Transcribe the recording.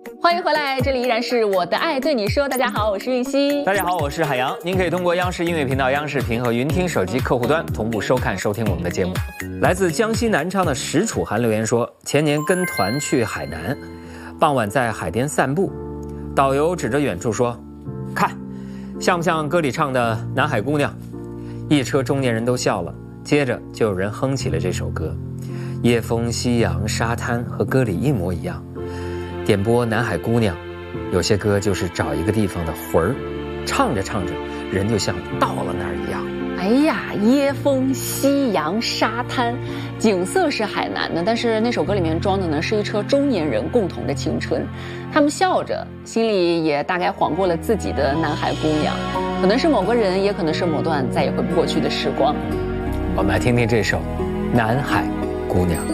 欢迎回来，这里依然是我的爱对你说。大家好，我是韵熙。 大家好，我是海洋。您可以通过央视音乐频道、央视频和云听手机客户端同步收看、收听我们的节目。来自江西南昌的石楚涵留言说，前年跟团去海南，傍晚在海边散步，导游指着远处说：“看，像不像歌里唱的《南海姑娘》？”一车中年人都笑了，接着就有人哼起了这首歌。夜风、夕阳、沙滩和歌里一模一样。点播《南海姑娘》，有些歌就是找一个地方的魂儿，唱着唱着，人就像到了那儿一样。 哎呀，夜风、夕阳、沙滩，景色是海南的，但是那首歌里面装的呢是一车中年人共同的青春。他们笑着，心里也大概晃过了自己的南海姑娘，可能是某个人，也可能是某段再也回不过去的时光。 我们来听听这首《南海姑娘》。